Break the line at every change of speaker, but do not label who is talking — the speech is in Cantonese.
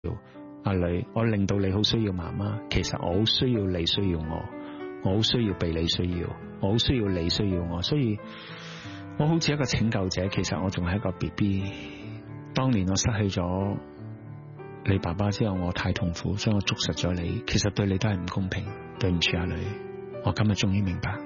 阿女，我令到你好需要媽媽，其實我好需要你需要我好需要被你需要，我好需要你需要我，所以我好似一個拯救者，其實我仲係一個 BB。當年我失去咗你爸爸之後，我太痛苦，所以我捉實咗你，其實對你都係唔公平，對唔住阿女，我今日終於明白。